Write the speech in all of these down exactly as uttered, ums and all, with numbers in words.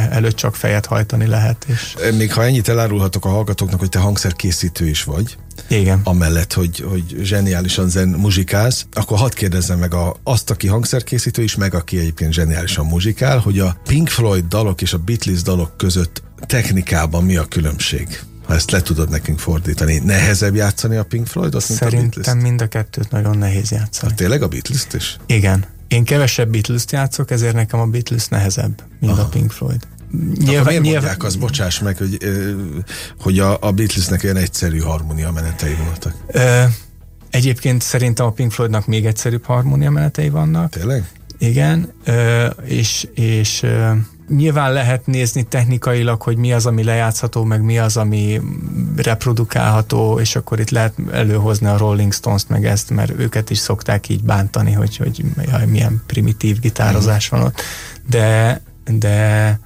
előtt csak fejet hajtani lehet. És... Még ha ennyit elárulhatok a hallgatóknak, hogy te hangszerkészítő is vagy. Igen. Amellett, hogy, hogy zseniálisan zen muzsikálsz, akkor hadd kérdezzem meg a, azt, aki hangszerkészítő is, meg aki egyébként zseniálisan muzsikál, hogy a Pink Floyd dalok és a Beatles dalok között technikában mi a különbség? Ha ezt le tudod nekünk fordítani. Nehezebb játszani a Pink Floydot, mint Szerintem a Beatles-t? mind a kettőt nagyon nehéz játszani. Hát tényleg a Beatles-t is? Igen. Én kevesebb Beatles-t játszok, ezért nekem a Beatles nehezebb, mint Aha. a Pink Floyd. Nyilván, Akkor miért nyilván... mondják azt, bocsáss meg, hogy, hogy a, a Beatlesnek ilyen egyszerű harmónia menetei voltak? Ö, egyébként szerintem a Pink Floydnak még egyszerűbb harmónia menetei vannak. Tényleg? Igen, ö, és, és ö, nyilván lehet nézni technikailag, hogy mi az, ami lejátszható, meg mi az, ami reprodukálható, és akkor itt lehet előhozni a Rolling Stones-t, meg ezt, mert őket is szokták így bántani, hogy, hogy jaj, milyen primitív gitározás van ott. De, de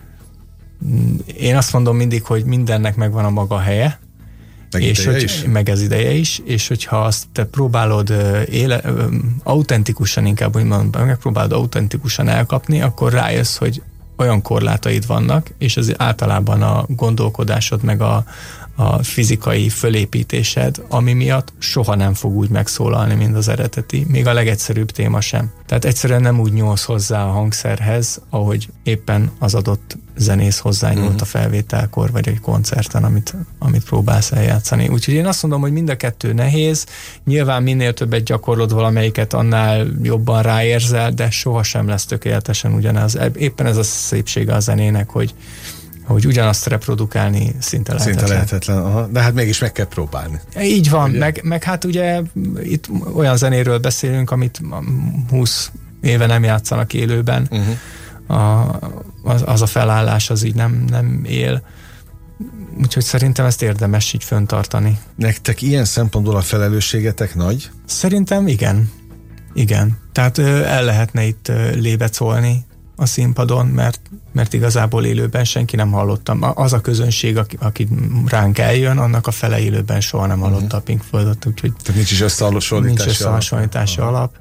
én azt mondom mindig, hogy mindennek megvan a maga helye, meg és ideje hogy, is? meg ez ideje is, és hogyha azt te próbálod éle, autentikusan inkább, úgy mondom, megpróbálod autentikusan elkapni, akkor rájössz, hogy olyan korlátaid vannak, és ez általában a gondolkodásod, meg a, a fizikai fölépítésed, ami miatt soha nem fog úgy megszólalni, mint az eredeti, még a legegyszerűbb téma sem. Tehát egyszerűen nem úgy nyúlsz hozzá a hangszerhez, ahogy éppen az adott zenész hozzányúlt uh-huh. a felvételkor, vagy egy koncerten, amit, amit próbálsz eljátszani. Úgyhogy én azt mondom, hogy mind a kettő nehéz. Nyilván minél többet gyakorlod valamelyiket, annál jobban ráérzel, de sohasem lesz tökéletesen ugyanaz. Éppen ez a szépsége a zenének, hogy hogy ugyanazt reprodukálni szinte lehetetlen. Szinte lehetetlen, aha. De hát mégis meg kell próbálni. Így van, meg, meg hát ugye itt olyan zenéről beszélünk, amit húsz éve nem játszanak élőben. Uh-huh. A, az, az a felállás az így nem, nem él. Úgyhogy szerintem ezt érdemes így föntartani. Nektek ilyen szempontból a felelősségetek nagy? Szerintem igen. Igen. Tehát el lehetne itt lébecolni a színpadon, mert, mert igazából élőben senki nem hallottam. Az a közönség, aki, aki ránk eljön, annak a fele élőben soha nem hallotta uh-huh. a Pink Floydot, úgyhogy tehát nincs is összehasonlítási nincs összehasonlítási alap.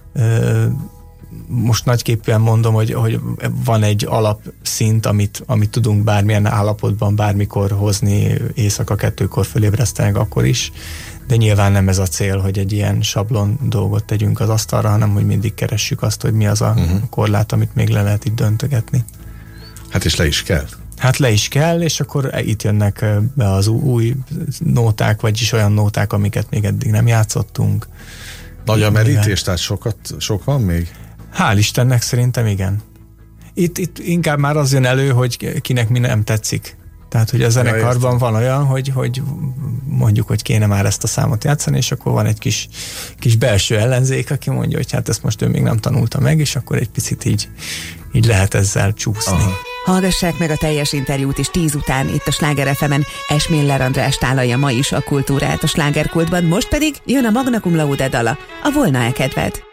alap. Most nagyképpen mondom, hogy, hogy van egy alapszint, amit, amit tudunk bármilyen állapotban, bármikor hozni, éjszaka kettőkor fölébresztenek akkor is, de nyilván nem ez a cél, hogy egy ilyen sablon dolgot tegyünk az asztalra, hanem hogy mindig keressük azt, hogy mi az a uh-huh. korlát, amit még le lehet itt döntögetni. Hát és le is kell. Hát le is kell, és akkor itt jönnek be az új nóták, vagyis olyan nóták, amiket még eddig nem játszottunk. Nagy a merítés, tehát sokat, sok van még? Hál' Istennek szerintem igen. Itt, itt inkább már az jön elő, hogy kinek mi nem tetszik. Tehát, hogy a zenekarban ja, van olyan, hogy, hogy mondjuk, hogy kéne már ezt a számot játszani, és akkor van egy kis, kis belső ellenzék, aki mondja, hogy hát ezt most ő még nem tanulta meg, és akkor egy picit így, így lehet ezzel csúszni. Aha. Hallgassák meg a teljes interjút is tíz után itt a Sláger ef emen. Esmiller András tálalja ma is a kultúrát a slágerkultban, most pedig jön a Magna Cum Laude dala, a Volna-e kedved.